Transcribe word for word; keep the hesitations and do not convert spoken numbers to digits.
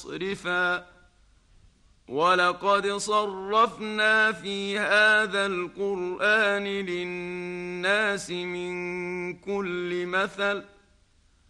مصرفا ولقد صرفنا في هذا القرآن للناس من كل مثل